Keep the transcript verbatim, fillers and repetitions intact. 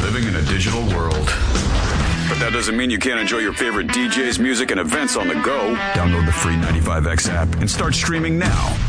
living in a digital world. But that doesn't mean you can't enjoy your favorite D Js, music, and events on the go. Download the free ninety-five X app and start streaming now.